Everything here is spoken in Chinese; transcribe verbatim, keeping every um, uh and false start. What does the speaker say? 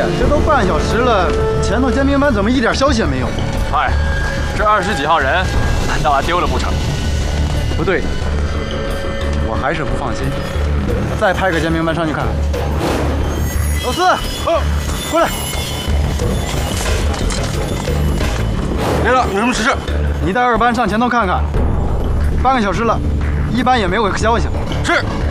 这都半小时了，前头尖兵班怎么一点消息也没有？ 哎，这二十几号人，难道还丢了不成？ 不对，我还是不放心，再派个尖兵班上去看看。老四，哦，过来。 来了，有什么指示？ 你带二班上前头看看。半个小时了，一班也没有个消息。 是。